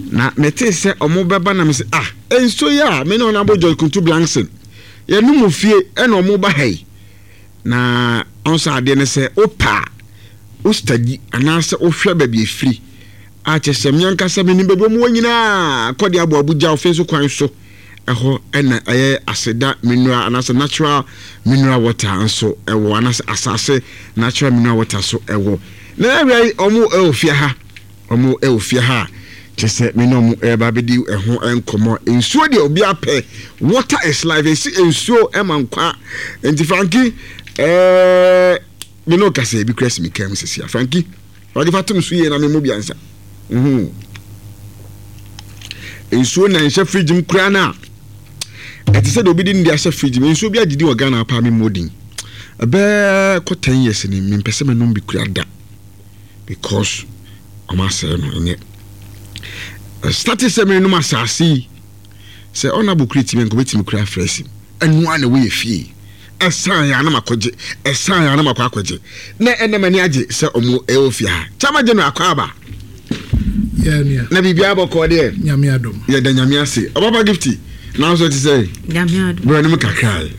na mete se omo beba na me se enso ya me no na bojo kuntu blanksen ye no mu fie e na omo ba hai na onsa ade ne se opa o study anase o hwe ba bi efiri a chese me nka se me ni bebe mu nyina akodi abo abuja ofenso kwan so eho ena aseda mineral anase natural mineral water anso ewo anase asase natural mineral water so ewo na area omo ofia ha omo ofia ha chese me no mu ba bedi eho enkomo ensuo de obi apɛ water is life ensuo emankwa enti Frankie me no kase bi kresi mi kem sisi Frankie wadi fatum suye na me mu biansa ensuo na nhye fridge m kura na eti se de obi di ndi ahye fridge me ensuo bi agidi organa pa me modin ebe ko 10 years ni me pese me no bi kura da because ama say no enye started se me no masasi se ona bu create me ko betimi kura fresh enu ana we fie esan ya na makoje esan ya na makwakoje na enemani age se omo eofia chama je no akwaba na bibia boko de nyame adom ye da nyame ase obaba gifty now so to say nyame adom bro ni makakai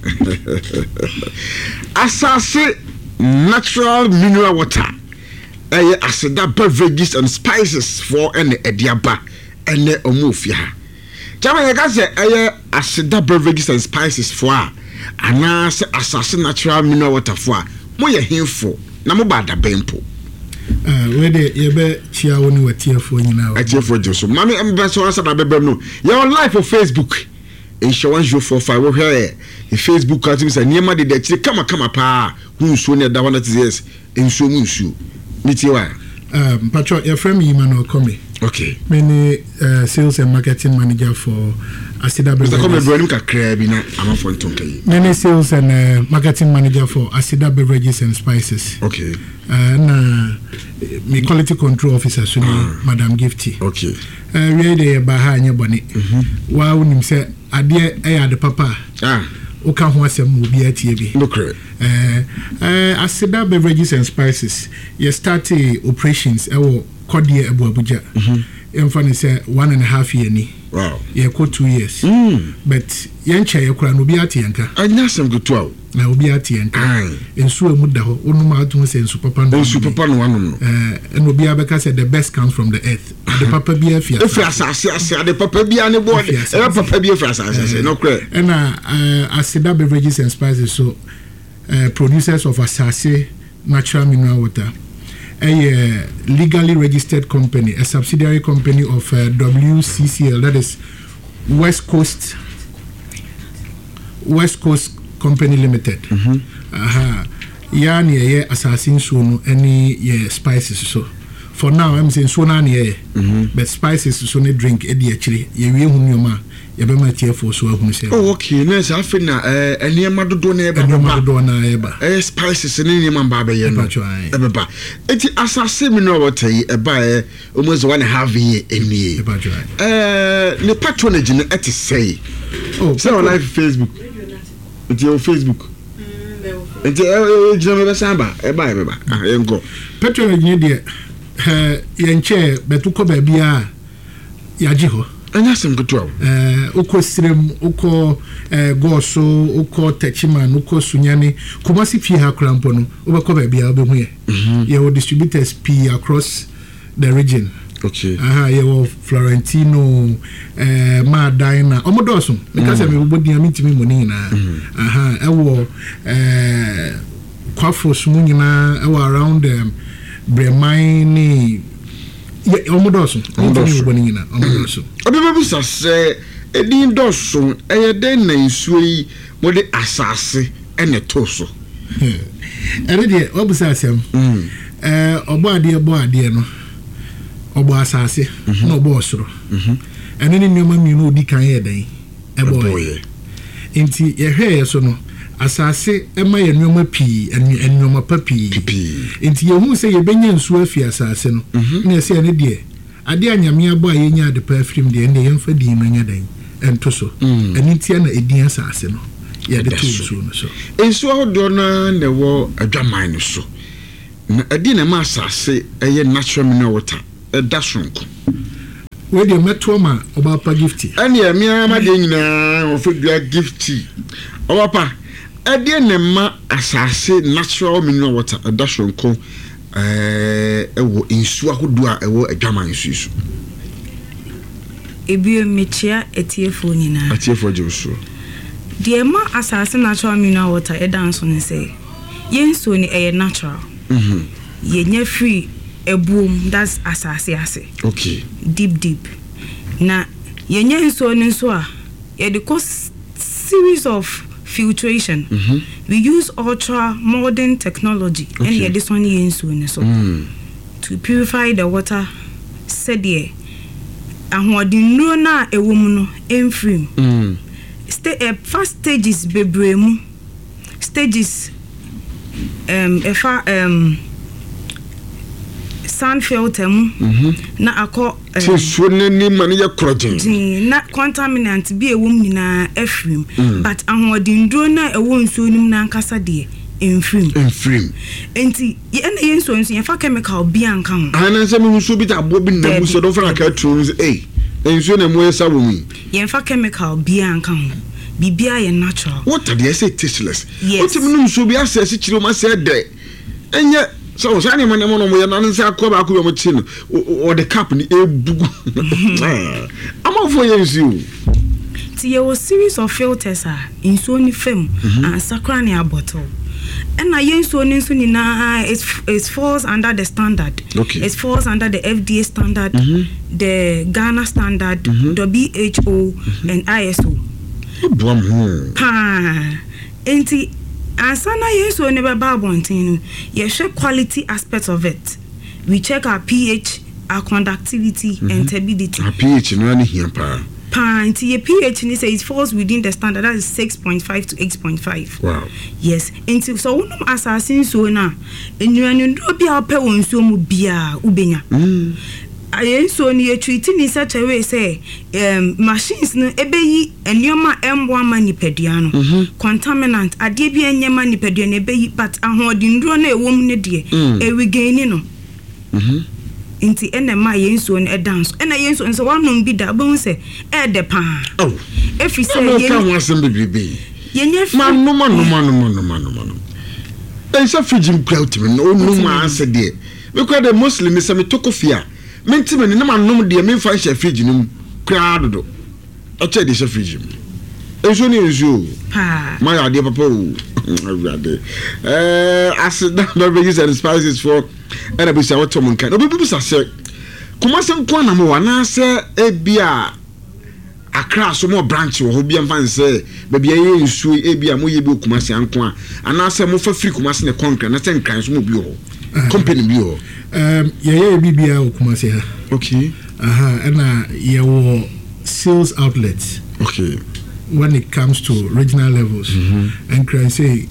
asase natural mineral water aseda beverages and spices for any ediaba ene omofia chama ye ka se aseda beverages and spices for ana se asase natural mineral water for moye hemfo na mo bada bempo we de ye be chia woni watiefo nyina wa atiefo joso mami embe so asa da bebem no your life on Facebook insurance 045 wo hwe e Facebook ka timi say niema de de chire kama pa hunsuo ne da 100 years ensuo mu nsuo nitiwa patro your friend Emmanuel Komi. Okay. Many sales and marketing manager for Asida Beverages. Mr. Komi ka krebi na amafo ntonkai. Many sales and marketing manager for Asida Beverages and Spices. Okay. Na me quality control officer so Madam Gifty. Okay. We dey ba ha anya bone. Wa unim se ade ade papa. Oka ho asem obi atie bi. Okay. Asida Beverages and Spices. You started operations Kodie Abu Abuja. Funny say 1.5 year ni. Wow. Yeah, 2 years. But yencha ye kura no bi atienka. Anya sem gutu na obi atienka. Ensu emuda ho. Onu ma atu say ensu papa no. Ensu papa no wanu no. And obi abeka say the best comes from the earth. The papa bi afia. Efi asase the papa bi ane board. Papa bi efi asase no kre. And Asida Beverages and Spices so producers of asase natural mineral water. A legally registered company, a subsidiary company of WCCL, that is West Coast Company Limited. Yani ye assassin soon any spices so. For now, I'm saying so nani but spices so ne drink edi actually ye we hunyoma ye be ma tie for so ahunu se. Oh okay, na say afi na enema dodo na eba. Spices ne enema ba be ye no. Eba. Eti asase mi no water yi eba almost 1.5 year enie. Ne patronage ne eti say. Oh, say on live Facebook. Eti on Facebook. Eti jina me samba eba yengo. Patronage ne de yenche betuko ba bia yaji ho anya sem goto uko sirem uko goso uko techiman uko sunyane kumasi fie ha krampo no ubeko ba bia obehu ye ye distributors p across the region. Okay. Ye wo Florentino Madina omodoso because me bodi amitimi moni na ewo kwafo sumu nyina ewo around Bremaini omodoso bonina omodoso obibebu sase edin doso eyeden na nsuoyi mode asase ene toso ere de obusa asem obo ade no obo asase na obo osoro ene ni nyoma mienu odi kan yeden eboye enti ye hwe so no asase ema ye nyoma pii nyoma papi enti ye hu se ye benya nsu afi asase no na se ene de ade anyame abo aye nya de pa afrim de ene ye mfa di manya dan ento so ene tia na edin asase no ye de tusu no so ensu ahodo na ne wo adwaman no so na ade na ma asase eye natural mineral water da sonko where the metoma obapa gifty ani emi ama de nyina ofedua gifty obapa ade ne ma asase natural mineral water adashonko ewo insu ahodo a ewo adwama insu su ebio mechia etiefo nyina etiefo jesu de ma asase natural mineral water edanso ne say yensu ni natural yenye freeeboom that's asase ase okay deep na yenye nso ne nso a ye the series of filtration we use ultra modern technology and ye this one yensu ne so to purify the water said ye ahodi nro na ewom no enfrim first stages bebremu stages sand filter na akọ so nani mane ya krogen na contaminant bi ewom nyina efrim but ahodindro na ewo nsuo nim na nkasa de enfrim enti ye na yenso nso ye fa chemical bi anka ho ana se mu nsuo bi ta abo bi na mu so don fa ka tru nsuo na mu esa wo mi ye fa chemical bi anka ho bibia ye natural what they say tasteless what you mean nsuo bi asese kiro ma se de enye so sani mane mo no mo ye na nsa akọ ba akọ mo chi no o the cap ni ebugu amafo ye nsuo ti ye wo series of filters nsuo ni fam and sakra ni a bottle and na yensuo ni nso ni na it falls under the standard it falls under the FDA standard the Ghana standard WHO and ISO enti asana yensuo ne baba bontin ye share quality aspects of it. We check our pH, our conductivity and turbidity. Our pH no any here pa enti your pH ni say it falls within the standard, that is 6.5 to 8.5. Wow. Yes, enti so wonum assassin so na enwanu ndo bia ope wonsuo mu bia ubenya so ni treat in such a way say machines no ebeyi enioma embo ama nipadua no contaminant ade bia enyema nipadua no ebeyi but ahodindro na ewom ne de ewigaini no inti enema yenso no edance ena yenso nso wanom bi da bon se de pa efi say yen kan wasem bibebe yenye manu ensa fijim krautimi no numa ase de because the muslim is me tokofia mentime ne na nom de me fa hye fridge num kra dodo o che de hye fridge enso ni enso ma ya de papa o awade asida no be use and spices for and be say what tom kan obi bi sa se kuma se nko na mo na se ebia akra so mo branch wo bia mfa nse ba bia ye enso ebia mo ye bi kuma se anko a ana se mo fa free kuma se ne concrete na se nkran so mo bi ho company bi ho yeah bibia okumase ha okay and your sales outlets okay when it comes to regional levels and can say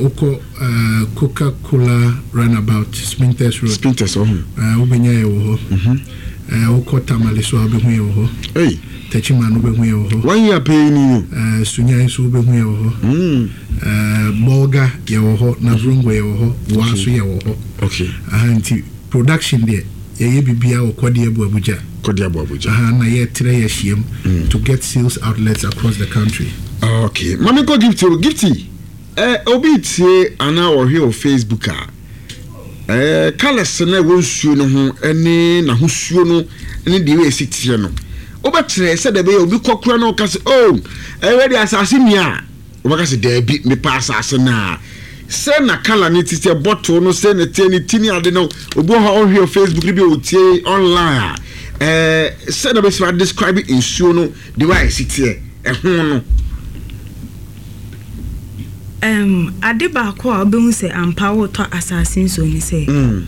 Coca-Cola runabout Spinters Road ubenya ewo ho Tamale so abehu ewo ho hey Techima no behu ewo ho 1 year pay ni Sunya so behu ewo ho Bolga ewo ho Navrongo ewo ho Waso ewo ho okay anti production there ye bibia okode Abuja na ye tire ye hiem to get sales outlets across the country. Okay mami go gifty obi tie ana o hwe o Facebook colors na wonsuo no ho ene na hosuo no ene de we sitie no obetre se de be obi kokura no ka se ready asase mi a obaka se da bi me pa asase na se na kala ni tite bottle no se ne tini ade no obo ha o hwe o Facebook bi o tie online said about describe it in no the way I sit here no adeba ko obehu se ampa wo to assassin so ni say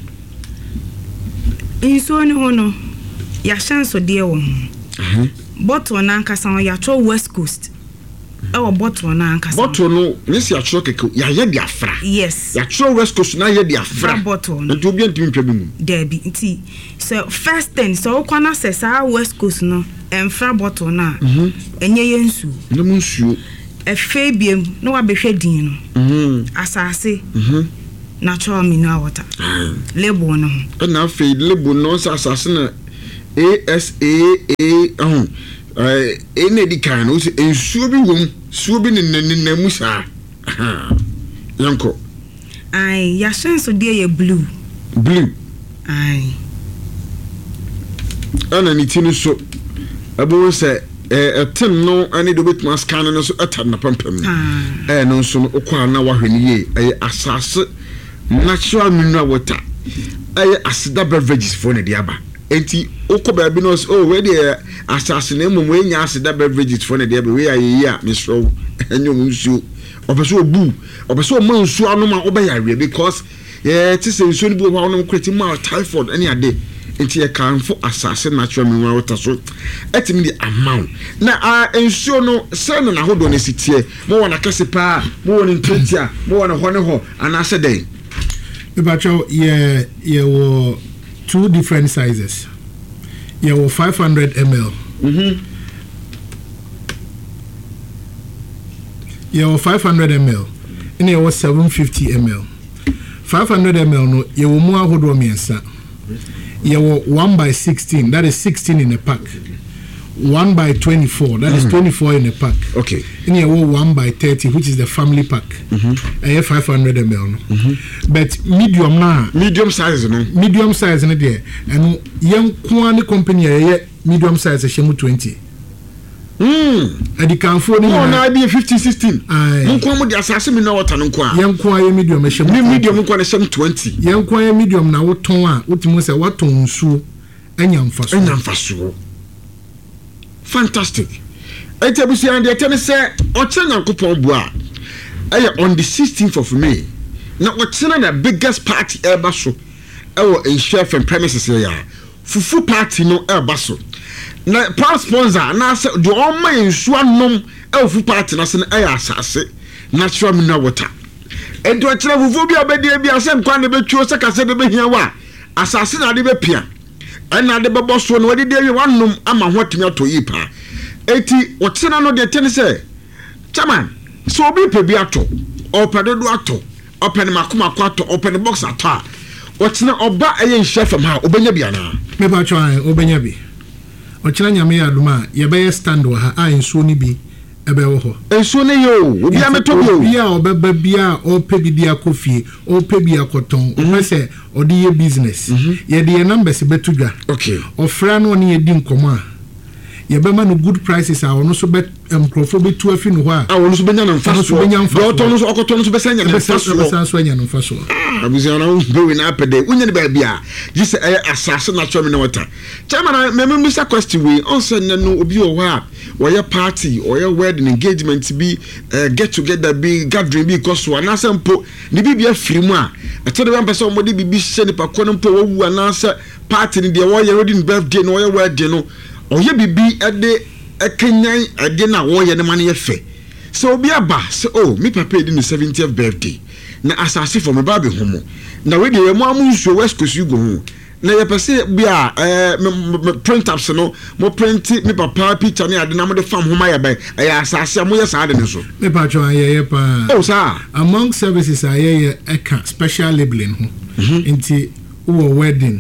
inso ni ho no ya shanso de wo bottle na nkasa ya tro West Coast bottle na nkasa bottle no ni si atro keke ya ye de afra yes ya tro West Coast na ye de afra bottle no to obi ntimi ntwa bi mu there be nti so first thing so kwana se sa West Coast no emfra bottle na enye yensu no munsuo efebiem no wa behwe din no asase natural mineral water label no na fe label no asase na ene di kan o se ensuo bi wom suo bi ne mu saa yanko ai ya senso de ye blue ai ana ni tinu so abo se etem no ani do betuma scan no so etan na pampam no so no okwa na wahwani ye asase natural mineral water asida beverages for ne diaba enti okoba bi no we dey asase na mum we nya asida beverages for ne diaba we ayi a misro enyom nsu obeso obu obeso ma nsu anu ma obeyare because ti se nsu ni bu wa no kreti ma typhoid any ade enti e kan for asase natural mineral water so etimi di amount na nsu no se na hodo na sitie mo wona kase pa mo wona ntetia mo wona ho ne ho anase den Ibacho, were 2 different sizes. There were 500 ml. There were 500 ml. And there was 750 ml. 500 ml, no, there were more hodomiensa. There were 1 by 16, that is 16 in a pack. 1 by 24, that is 24 in a pack. Okay. And you have 1 by 30, which is the family pack. I have 500 ml. But medium now. Medium size, no? Medium size, no there. And young Kwani company, medium size, a shemu 20. And the Canfor, no, now be 15, 16. I come the assassin, no, what I'm quite. Young Kwai medium, a shemu medium, 20. Young Kwai medium, now what tongue, what you must say, what tongue, so, and young fasu. Fantastic. Etabusi and the tennis say Ochana Kupon Bois. On the 16th of May. Now what's the biggest party ever so? In chef and premises here. Fufu party no basso. Now proud sponsor now say do all my insuanum fufu party na say asase natural mineral water. And to achira fufu bi obedi bi asem kwa na betwo se kase de be hia wa. Asase na de be pia. Na de bebo so no de dey wanum ama hotumi atoyi pa eti wotsena no de tene say chairman so obi pe bi ato opedodo ato open makoma kwato open box ato wotsena oba eye chef am ha obenya bia na me ba twan obenya bi wotsena nyame ya duma ye be stand wa ha a enso ni bi ebe wo ho enso ne yo obi ameto bi o bia obeba bia o pe bi dia kofie o pe bi akoton o se odi ye business ye de numbers betudwa okay ofra no ne ye di nkomo a ye be ma no good prices a ono so be mkrofo betu afi no ho a ono so benya no mfa so do to no so okoto no so be sanya no mfa so anya no mfa so abuziana be we na apede unya ne ba bia ji se asase na chome no water chairman me misa question we on say no obi o ho a oya party oya wedding engagement bi get together bi gathering bi cause na sempo ni bibia firimu a etode ban person mo de bibi hye ne pakọ no mpo wawu na say party ni de wo ye wedding birthday no oya wedding no oye bibi ede ekenyan ede na wo ye ne mane ye fe so obi aba so oh me papa edi no 70th birthday na asase for me ba be homo na we de mo amunsuo west coast you go ho na ye pese bia print ups no mo print me papa picture ne ade na mo de fam homa ye ba ya asase mo ye sa de ne so me patron ye pa oh sir among services ye eka special labeling ho nti wo wedding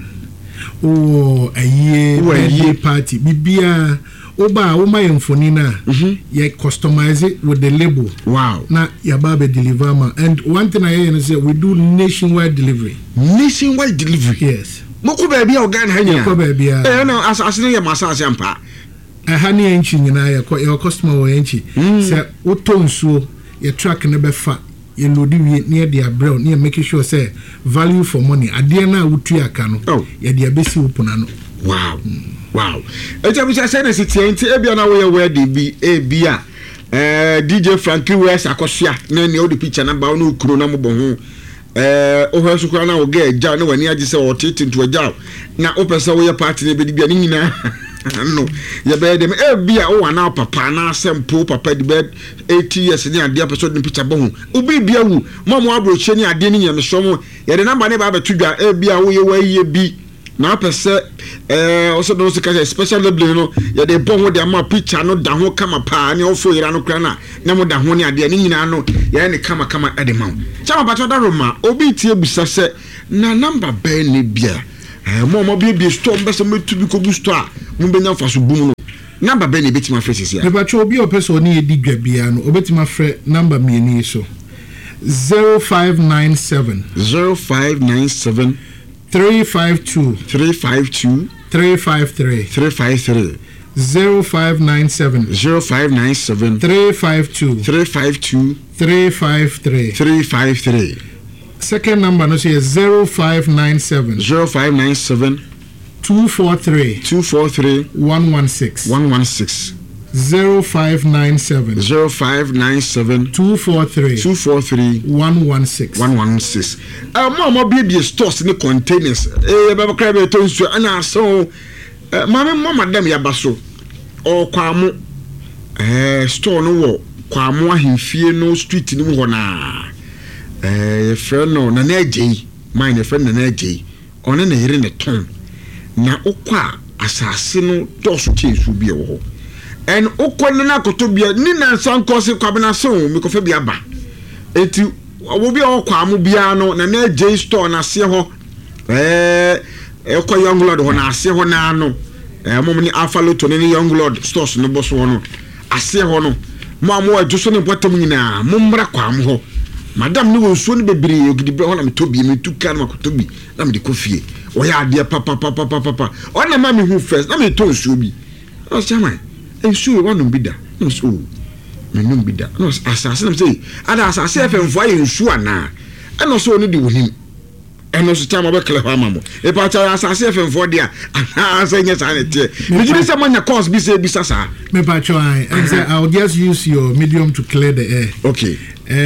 o aye party bibia oba o my mfoni na ye customize it with the label wow na ya ba be deliver ma and one thing I hear say we do nationwide delivery yes moko ba bia organ hanya ko ba bia na asase ye massage ampa hani enchi nyina ye customer wo enchi say otonsuo ye track ne be fa ye loadi wie near the abroad near making sure say value for money ade na wutu aka no ye de abesi opuna no wow ejabusa say na sitienti ebia na wo ye wedding bi ebia DJ Frankie West akosia na ne odi picture na ba no kuro na mo ho o ho so kwa na o ga eja na wani agi say o tete to eja na o pese wo ye party na be bia ni nyina no ye be dem bia o wana papa na sempo papa di be 80 years ni ade pese odi picture bo ho obi bia wu mo abroche ni ade ni nyame so mo ye de number ne ba betudwa bia wo ye wa ye bi na pese also no se ka special label no ye de bon ho de ama picture no da ho kama pa ne ofo yira no kra na mo da ho ne ade ni nyina no ye ne kama ade ma chama bacho da roma obi tie busa se na number be ne bia mo be store mbese metu bi ko bu store mo benya fa so bum no number be na betima fresh sia me ba cho obi o person ni edi dwa bia no obetima fre number me ni so 0597 352 353 353 0597 352 second number no say 0597 243 116 0597 243 116 mo be stores ni containers be kra be to nsu ana so mama madam ya baso o kwamo store no wo kwamo ahemfie no street ni ho na friend no na agei mine friend na agei one na yire ne ton na okwa asase no doso chesu bi wo en okwa na koto bia ni na sanko se kwabena so mi ko fa bia ba enti wo bia okwamo bia no na agei store na se ho ekwa young lord ho na ase ho na no mom ni Alpha Lotto ni young lord stores no boso ho no ase ho no mo adwo ne botam nyina mo mmra kwam ho madam ni wo so ne bebre ogidi bre ho na metobi metuka na makotobi na me de kofie o ya ade papa ona ma me hu first na me to nsuo bi o chama nsuo wa no bida no so me no bida no asase na say ada asase efemfo aye nsuo ana eno so no di wonim eno so chama be kle ho mamo e pa cha asase efemfo dia ana say nya sa ne tie me give say manya course bi say bi sasa me pa cho I'll just use your medium to clear the air. Okay.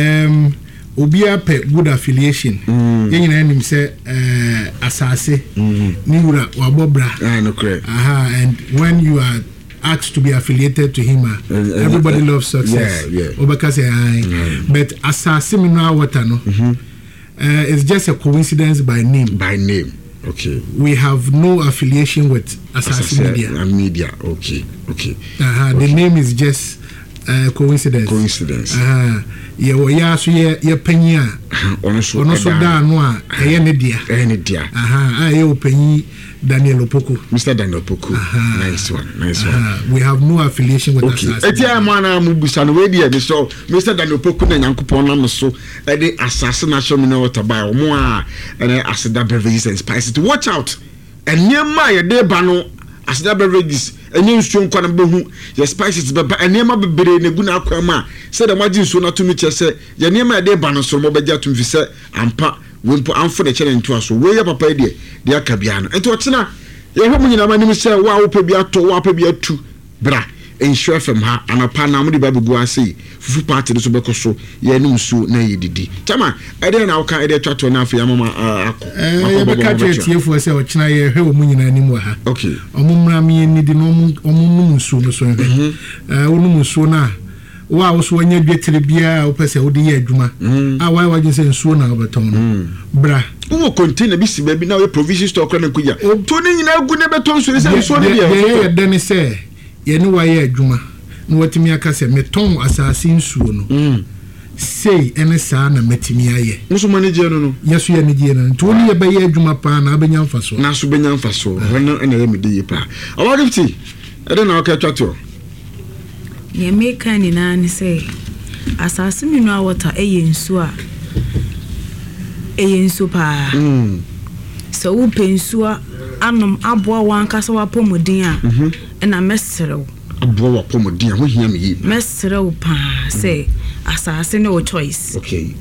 Obia pe good affiliation yenyina nim say asase ni wura wabobra no correct and when you are asked to be affiliated to him everybody loves success obaka say but asase mi no awata no it's just a coincidence by name okay we have no affiliation with asase media okay the name is just coincidence ya so ye panyi a ono so da no a eye ne dia ye opanyi Daniel Opoku. Mr. Daniel Opoku. Nice one. We have no affiliation with Asase. Etia mana mubusa no we dia me so Mr. Daniel Opoku na Nyankopon na so e dey Asase National Mineral Water by omo a e Aseda Beverages and Spices to watch out. Eniema ye dey ba no Aseda Beverages enye nsuo nkwa na behu ye spices beba eniema bebere na gu na akwama se da maji nsuo na tumi chese ye eniema ye dey ba no so mo beja tumfi se ampa wempo amfo de chele nto aso we ya papa de akabia no enti okyena ye hwe munyina manim se wa wo pa bi ato wa pa bi atu bra ensure fam ha anapa na mo de ba begu ase fufu party no so bekoso ye nim su na ye didi tama ede na woka ede twato na afia mama ye be ka tietiefu se okyena ye hwe munyina anim wa ha okay omumra mi ni di no omum su no so hwe onum su na wa wo so wanya dwetire bia wo pese wo de ye adwuma wa wagin se nsuo na obeton bra wo container bi si ba bi na we provision store kra na kuya to ni nyina gu ne beton nsuo se nsuo ne bia ye de ne se ye ni wa ye adwuma na watimi aka se meton asase nsuo no sei ene sa na metimi aye muso manager no yeso ye ne die no to ni ye ba ye adwuma pa na abenya mfaso na so benya mfaso hono ene ye me de ye pa awagifti ede na aka twato ye meka ni na ni say asase Mineral Water eyensu a eyensu pa so wo pensu anom aboa wankasa wa pomodin a na mesrew aboa wa pomodin a ho hia me yi mesrew pa say asase no choice okay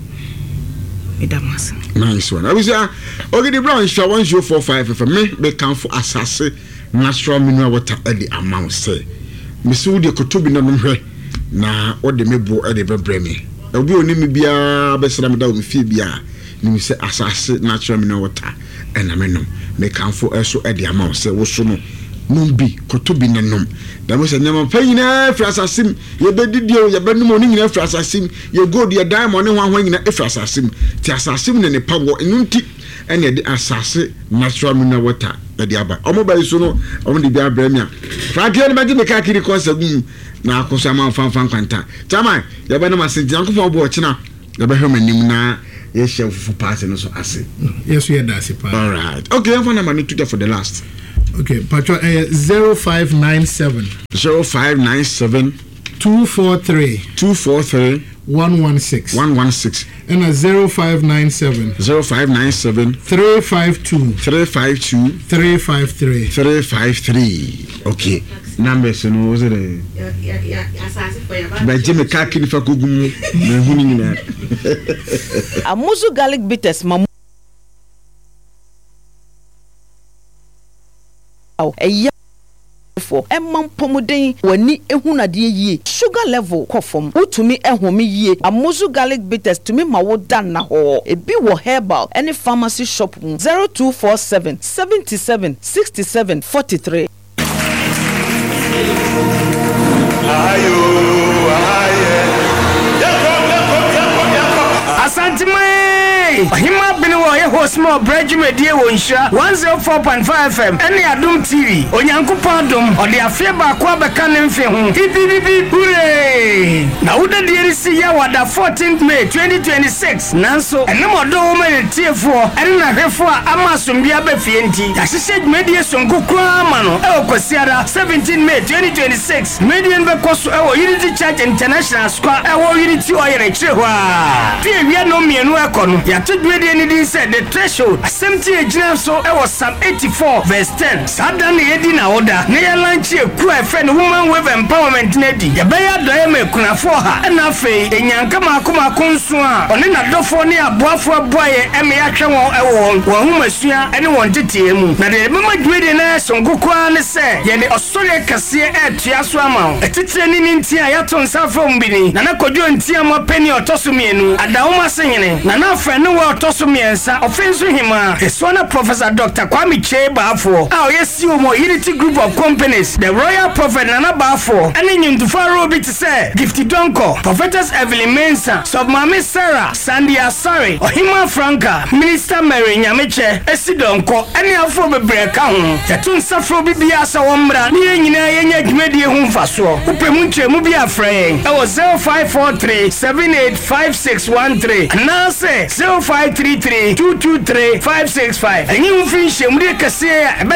edamas nice one abisa ogidi brown sha 1045 for me be kan for asase National Mineral Water at the amount say Misu de kotobi na nomhwe na ode mebo e de bebre me obi oni me bia besra me da o me fie bia ni me se asase National Mineral Water na menom me kanfo eso e de amount say wo so no numbi kotobi na nom da mo se nyama panyina frasasim ye bedidio ye benum oni nyina frasasim ye gold ye diamond ho ho nyina frasasim ti asasim ne ne pawo enunti ene de asase National Mineral Water de aba omo ba iso no omo de bia bra me a frakia ne magi me ka kiri kosa gum na akosa ma fanfan kwanta tama ye be na masentia nkofo bo ochina ye be hwe manim na yes chef for passing so ase yes we are that pa all right okay I'm gonna manage to for the last okay patro 0597 243 116 and 0597 352 okay numbers no was it by Jimmy Kakin for Google Amuzu garlic bitters mamu for emman pomuden wani ehunade yie sugar level kofom utumi ehome yie Amuzu garlic bitters tumi ma wo dan na ho ebi wo herbal any pharmacy shop 0247 77 67 43 Hima Biniwo ye small bridge media wonsha 104.5 FM any Adum TV Onyankopon dom ode afie ba kwa beka ne mfe ho bibibibi hooray na woda de si ya wada 14th May 2026 nanso enem odo wo mane tiefo ene na hwefo a amasombia ba fie nti yahye media sonko kwa ma no e okosiara 17 May 2026 media be koso e wo Unity Church International Square e wo Unity oyere chehwa tie wi no mienu ekono Tudwede ni din said the threshold assembly ejina so e was Psalm 84 verse 10 sada na yedi na order na ya lanchi eku efe no woman wave empowerment na di ya be ya do e mekunafo ha na fe enyanka makoma konso a one na dofo ne aboafo aboaye e me ya hwe won e won humasua ene won tetie mu na de mama dwede na sonkokwa ne se ye ne osore kase e tua so ama etitire ni ntia ya to nsafo mbini na kodwo ntia mo peni otoso mienu adawoma senyene na na fe no wa otoso miensa offense hima esona Professor Dr. Kwame Chebafo yes you mo Unity Group of Companies the Royal Prophet Nana Bafo ene nyimtufa robi te say Gifty Donko Prophetess Evelyn Mensa Submami Sarah Sandy Asare Ohima Franca Minister Mary Nyameche Esidonko ene afro bebreka ho yetun safro bibia sa womra ne nyina yenya dwumedie ho mfaso upemu nchemu bia frɛ e wo 0543 785613 na say 0533 223 565 enyi mfi nhyemude kase a